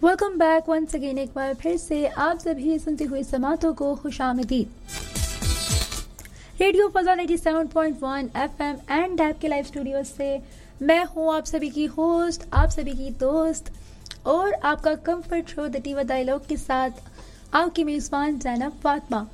Welcome back once again. एक बार फिर से आप सभी सुनते हुए समातों को खुशामदीद। रेडियो फजा 97.1 FM एंड डैब के लाइव स्टूडियो से मैं हूँ आप सभी की होस्ट, आप सभी की दोस्त और आपका कंफर्ट शो द टीवा डायलॉग के साथ आपकी मेजबान ज़ैनब फातिमा।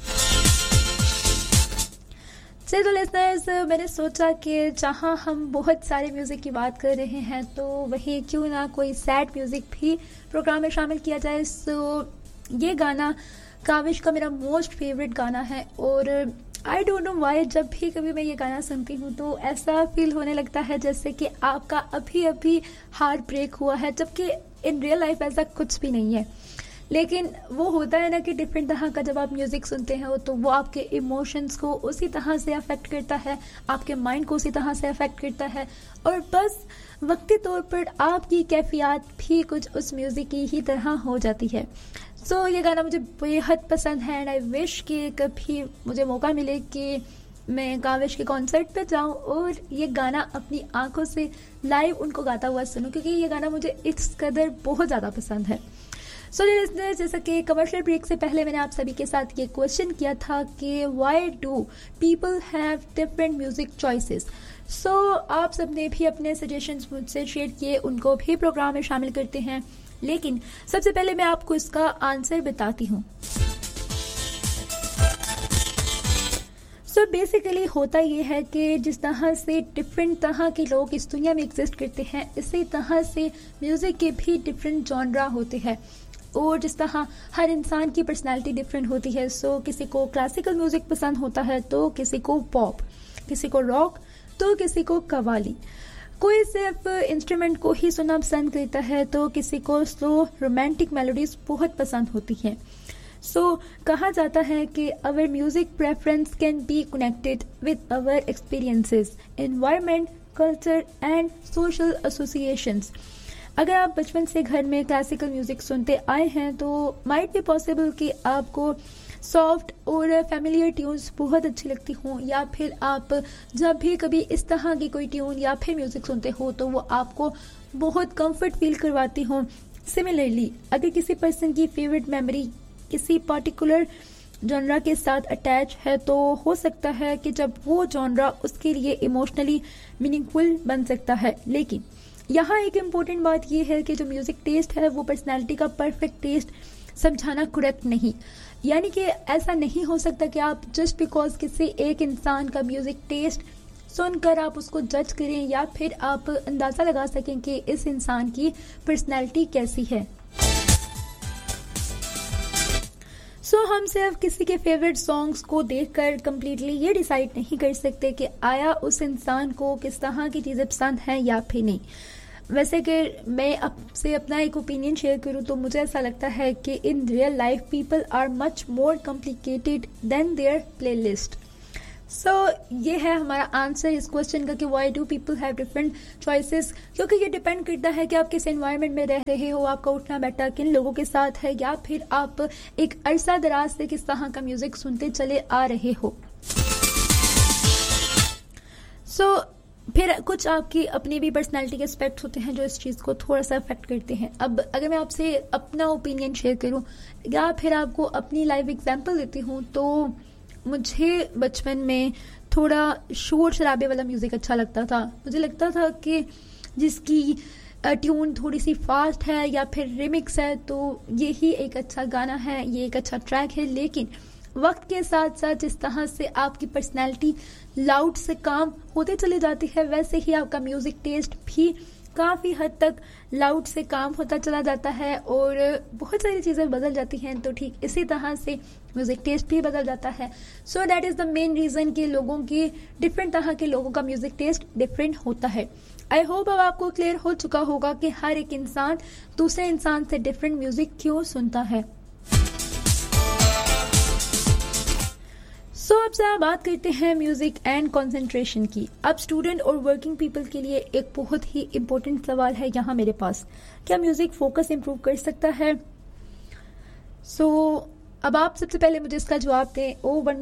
तो लिसनर्स, मैंने सोचा कि जहाँ हम बहुत सारे म्यूज़िक की बात कर रहे हैं तो वहीं क्यों ना कोई सैड म्यूज़िक भी प्रोग्राम में शामिल किया जाए। सो ये गाना काविश का मेरा मोस्ट फेवरेट गाना है और आई डोंट नो व्हाई जब भी कभी मैं ये गाना सुनती हूँ तो ऐसा फील होने लगता है जैसे कि आपका अभी अभी हार्ट ब्रेक हुआ है, जबकि इन रियल लाइफ ऐसा कुछ भी नहीं है। लेकिन वो होता है ना कि डिफरेंट तरह का जब आप म्यूज़िक सुनते हैं तो वो आपके इमोशंस को उसी तरह से अफेक्ट करता है, आपके माइंड को उसी तरह से अफेक्ट करता है और बस वक्ती तौर पर आपकी कैफियत भी कुछ उस म्यूज़िक की ही तरह हो जाती है। सो ये गाना मुझे बेहद पसंद है एंड आई विश कि कभी मुझे मौका मिले कि मैं काविश के कॉन्सर्ट पे जाऊं और ये गाना अपनी आंखों से लाइव उनको गाता हुआ सुनूं, क्योंकि ये गाना मुझे इस कदर बहुत ज़्यादा पसंद है। सो जैसा कि कमर्शियल ब्रेक से पहले मैंने आप सभी के साथ ये क्वेश्चन किया था कि why do people have different music choices. सो आप सब ने भी अपने सजेशंस मुझसे शेयर किए, उनको भी प्रोग्राम में शामिल करते हैं, लेकिन सबसे पहले मैं आपको इसका आंसर बताती हूँ। सो बेसिकली होता ये है कि जिस तरह से डिफरेंट तरह के लोग इस दुनिया में एग्जिस्ट करते हैं, इसी तरह से म्यूजिक के भी डिफरेंट जॉनरा होते हैं और जिस तरह हर इंसान की पर्सनालिटी डिफरेंट होती है। सो किसी को क्लासिकल म्यूजिक पसंद होता है तो किसी को पॉप, किसी को रॉक तो किसी को कव्वाली, कोई सिर्फ इंस्ट्रूमेंट को ही सुनना पसंद करता है तो किसी को स्लो रोमांटिक मेलोडीज बहुत पसंद होती हैं। सो कहा जाता है कि अवर music preference can be connected with our experiences, environment, culture and social associations. अगर आप बचपन से घर में क्लासिकल म्यूजिक सुनते आए हैं तो माइट बी पॉसिबल कि आपको सॉफ्ट और फैमिलियर ट्यून्स बहुत अच्छी लगती हों, या फिर आप जब भी कभी इस तरह की कोई ट्यून या फिर म्यूजिक सुनते हो तो वो आपको बहुत कंफर्ट फील करवाती हों। सिमिलरली अगर किसी पर्सन की फेवरेट मेमोरी किसी पर्टिकुलर जॉनरा के साथ अटैच है तो हो सकता है कि जब वो जॉनरा उसके लिए इमोशनली मीनिंगफुल बन सकता है। लेकिन यहाँ एक इम्पोर्टेंट बात यह है कि जो म्यूजिक टेस्ट है वो पर्सनैलिटी का परफेक्ट टेस्ट समझाना करेक्ट नहीं। यानी कि ऐसा नहीं हो सकता कि आप जस्ट बिकॉज किसी एक इंसान का म्यूजिक टेस्ट सुनकर आप उसको जज करें या फिर आप अंदाजा लगा सकें कि इस इंसान की पर्सनैलिटी कैसी है। सो हम सिर्फ किसी के फेवरेट सॉन्ग्स को देखकर कम्प्लीटली ये डिसाइड नहीं कर सकते कि आया उस इंसान को किस तरह की चीज़ें पसंद हैं या फिर नहीं। वैसे कि मैं आपसे अपना एक ओपिनियन शेयर करूं तो मुझे ऐसा लगता है कि in real life people are much more complicated then there playlist. सो ये है हमारा आंसर इस क्वेश्चन का कि why do people have different choices, क्योंकि ये डिपेंड करता है कि आप किस एनवायरनमेंट में रह रहे हो, आपका उठना बैठना किन लोगों के साथ है, या फिर आप एक अरसा दराज से किस तरह का म्यूजिक सुनते चले आ रहे हो। सो फिर कुछ आपकी अपनी भी पर्सनालिटी के एस्पेक्ट्स होते हैं जो इस चीज़ को थोड़ा सा अफेक्ट करते हैं। अब अगर मैं आपसे अपना ओपिनियन शेयर करूं या फिर आपको अपनी लाइव एग्जांपल देती हूं तो मुझे बचपन में थोड़ा शोर शराबे वाला म्यूज़िक अच्छा लगता था। मुझे लगता था कि जिसकी ट्यून थोड़ी सी फास्ट है या फिर रिमिक्स है तो ये ही एक अच्छा गाना है, ये एक अच्छा ट्रैक है। लेकिन वक्त के साथ साथ जिस तरह से आपकी पर्सनैलिटी लाउड से काम होते चली जाती है वैसे ही आपका म्यूज़िक टेस्ट भी काफ़ी हद तक लाउड से काम होता चला जाता है और बहुत सारी चीज़ें बदल जाती हैं। तो ठीक इसी तरह से म्यूज़िक टेस्ट भी बदल जाता है। So that is the main reason कि लोगों की डिफरेंट तरह के लोगों का म्यूज़िक टेस्ट डिफरेंट होता है। आई होप अब आपको क्लियर हो चुका होगा कि हर एक इंसान दूसरे इंसान से डिफरेंट म्यूज़िक क्यों सुनता है। सो अब से आप बात करते हैं म्यूजिक एंड कंसंट्रेशन की। अब स्टूडेंट और वर्किंग पीपल के लिए एक बहुत ही इम्पोर्टेंट सवाल है यहाँ मेरे पास, क्या म्यूजिक फोकस इंप्रूव कर सकता है? सो अब आप सबसे पहले मुझे इसका जवाब दें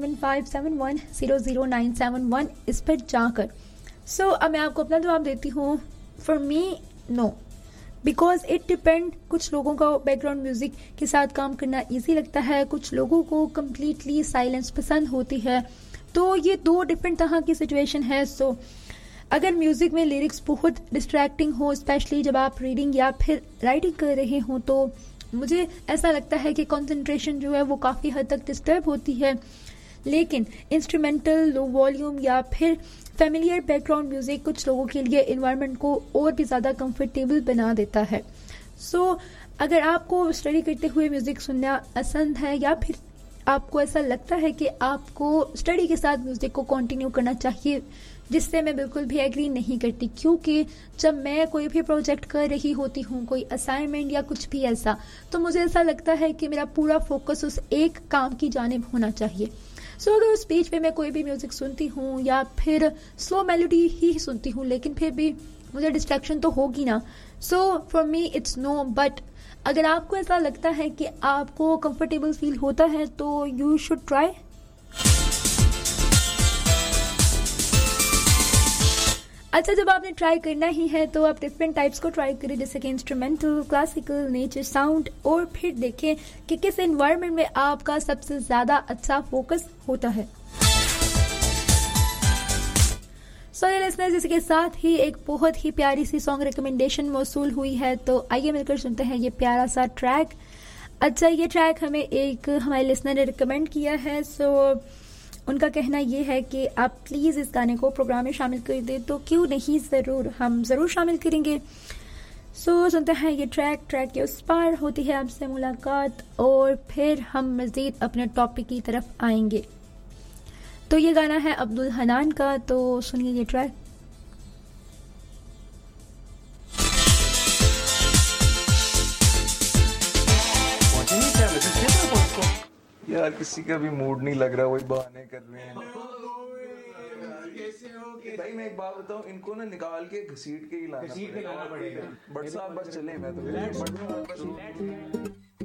01157100971 इस पर जाकर। सो अब मैं आपको अपना जवाब देती हूँ। For me know, because it depend, कुछ लोगों का बैकग्राउंड म्यूजिक के साथ काम करना इजी लगता है, कुछ लोगों को कम्प्लीटली साइलेंस पसंद होती है। तो ये दो डिफरेंट तरह की सिचुएशन है। सो अगर म्यूजिक में लिरिक्स बहुत डिस्ट्रैक्टिंग हो, स्पेशली जब आप रीडिंग या फिर राइटिंग कर रहे हो, तो मुझे ऐसा लगता है कि कंसंट्रेशन जो है वो काफ़ी हद तक डिस्टर्ब होती है। लेकिन इंस्ट्रूमेंटल, लो वॉल्यूम या फिर फेमिलियर बैकग्राउंड म्यूजिक कुछ लोगों के लिए इन्वायरमेंट को और भी ज़्यादा कंफर्टेबल बना देता है। सो अगर आपको स्टडी करते हुए म्यूजिक सुनना पसंद है या फिर आपको ऐसा लगता है कि आपको स्टडी के साथ म्यूजिक को कंटिन्यू करना चाहिए, जिससे मैं बिल्कुल भी एग्री नहीं करती, क्योंकि जब मैं कोई भी प्रोजेक्ट कर रही होती हूँ, कोई असाइनमेंट या कुछ भी ऐसा, तो मुझे ऐसा लगता है कि मेरा पूरा फोकस उस एक काम की जानिब होना चाहिए। सो अगर उस बीच पे मैं कोई भी म्यूजिक सुनती हूँ या फिर स्लो मेलोडी ही सुनती हूँ, लेकिन फिर भी मुझे डिस्ट्रैक्शन तो होगी ना। So for me it's no. But अगर आपको ऐसा लगता है कि आपको कंफर्टेबल फील होता है तो यू शुड ट्राई। अच्छा, जब आपने ट्राई करना ही है तो आप डिफरेंट टाइप्स को ट्राई करें, जैसे कि इंस्ट्रूमेंटल, क्लासिकल, नेचर साउंड, और फिर देखें कि किस एनवायरनमेंट में आपका सबसे ज्यादा अच्छा फोकस होता है। सो लिसनर्स, इसके साथ ही एक बहुत ही प्यारी सी सॉन्ग रिकमेंडेशन मौसूल हुई है, तो आइए मिलकर सुनते हैं ये प्यारा सा ट्रैक। अच्छा, ये ट्रैक हमें एक हमारे लिसनर ने रिकमेंड किया है। सो उनका कहना ये है कि आप प्लीज़ इस गाने को प्रोग्राम में शामिल कर दें, तो क्यों नहीं, हम ज़रूर शामिल करेंगे। सो सुनते हैं ये ट्रैक के उस पार होती है आपसे मुलाकात, और फिर हम मज़ीद अपने टॉपिक की तरफ आएंगे। तो ये गाना है अब्दुल हनान का, तो सुनिए ये ट्रैक। यार किसी का भी मूड नहीं लग रहा, वही बहाने कर रहे हैं। भाई मैं एक बात बताऊं, इनको ना निकाल के घसीट के ही लाना पड़ेगा। बट साहब बस चले, मैं तो